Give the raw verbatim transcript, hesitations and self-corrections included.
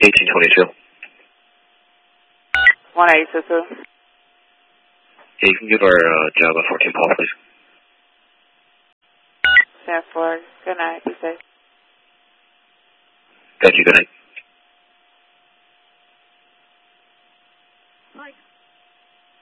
eighteen twenty-two. one eight two two. Yeah, you can give our uh, Java fourteen call, please. ten four. Good night. Be safe. Thank you. Good night.